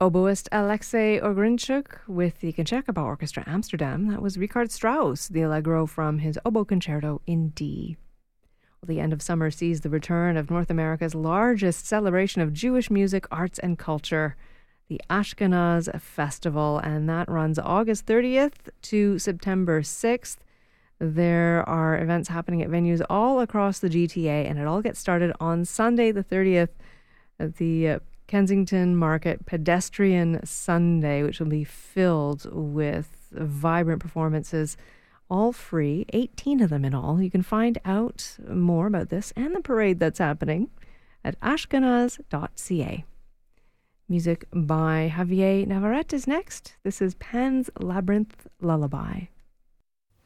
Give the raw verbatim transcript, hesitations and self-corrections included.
Oboist Alexei Ogrinchuk with the Concertgebouw Orchestra Amsterdam. That was Richard Strauss, the Allegro from his Oboe Concerto in D. Well, the end of summer sees the return of North America's largest celebration of Jewish music, arts, and culture, the Ashkenaz Festival, and that runs August thirtieth to September sixth. There are events happening at venues all across the G T A, and it all gets started on Sunday the thirtieth at the uh, Kensington Market Pedestrian Sunday, which will be filled with vibrant performances, all free, eighteen of them in all. You can find out more about this and the parade that's happening at ashkenaz dot c a. Music by Javier Navarrete is next. This is Pan's Labyrinth Lullaby.